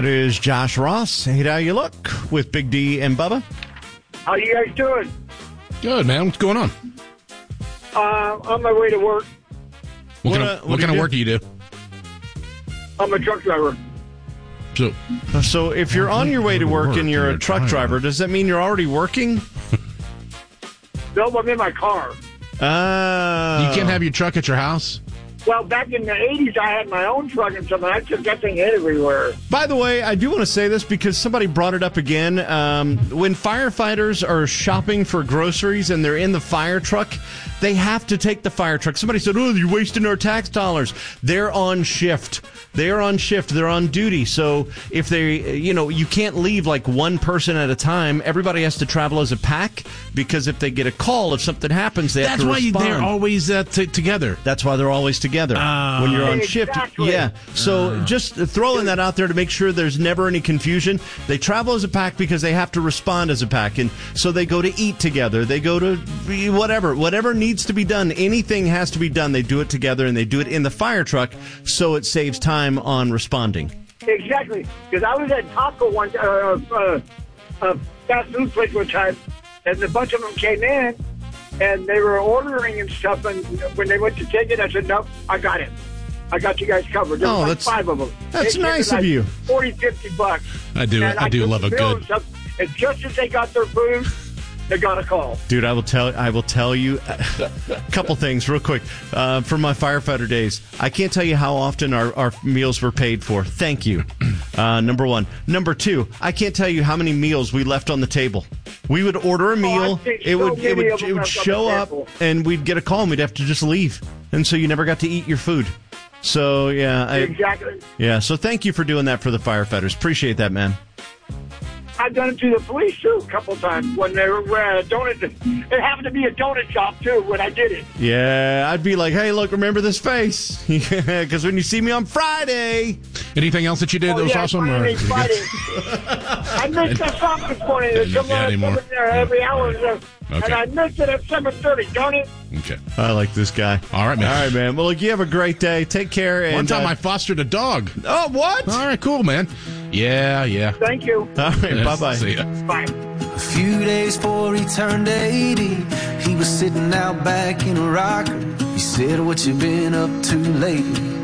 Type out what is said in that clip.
That is Josh Ross. Hey, how you look with Big D and Bubba? How you guys doing? Good, man. What's going on? On my way to work. What kind of work do you do? I'm a truck driver. So if you're on your way to work and you're a truck driver, does that mean you're already working? No, I'm in my car. You can't have your truck at your house? Well, back in the 80s, I had my own truck and something. I took that thing everywhere. By the way, I do want to say this because somebody brought it up again. When firefighters are shopping for groceries and they're in the fire truck, they have to take the fire truck. Somebody said, oh, you're wasting our tax dollars. They're on shift. They're on shift. They're on duty. So if they, you can't leave like one person at a time. Everybody has to travel as a pack because if they get a call, if something happens, they have to respond. That's why they're always together. That's why they're always together when you're on shift. Yeah. So just throwing that out there to make sure there's never any confusion. They travel as a pack because they have to respond as a pack. And so they go to eat together. They go to whatever needs to be done. Anything has to be done. They do it together and they do it in the fire truck so it saves time on responding. Exactly. Because I was at Taco one fast food place one time, and a bunch of them came in, and they were ordering and stuff, and when they went to take it, I said, no, I got it. I got you guys covered. There was like 5 of them. That's nice of you. $40, $50. I do love a good. And just as they got their food, they got a call. Dude, I will tell you a couple things real quick. From my firefighter days, I can't tell you how often our meals were paid for. Thank you. Number one. Number two, I can't tell you how many meals we left on the table. We would order a meal, it would show up, and we'd get a call, and we'd have to just leave. And so you never got to eat your food. So, yeah. Exactly. Yeah, so thank you for doing that for the firefighters. Appreciate that, man. I've done it to the police, too, a couple times when they were at a donut. It happened to be a donut shop, too, when I did it. Yeah, I'd be like, hey, look, remember this face? Because when you see me on Friday. Anything else that you did that was awesome? Friday. I missed that song this morning. There's someone there every hour. Okay. And I missed it at 7:30, darn it. Okay. I like this guy. All right, man. All right, man. Well, look, you have a great day. Take care. And, one time I fostered a dog. Oh, what? All right, cool, man. Yeah. Thank you. All right, bye-bye. See ya. Bye. A few days before he turned 80, he was sitting out back in a rocker. He said, what you been up to lately?